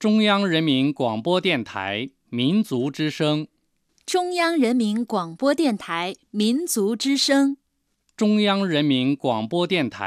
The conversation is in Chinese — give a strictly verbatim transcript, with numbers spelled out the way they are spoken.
中央人民广播电台民族之声， 中央人民广播电台民族之声， 中央人民广播电台